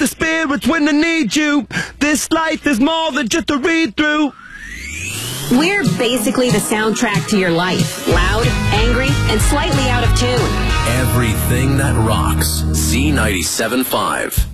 the spirits when I need you. This life is more than just a read-through. We're basically the soundtrack to your life. Loud, angry, and slightly out of tune. Everything that rocks. Z97.5.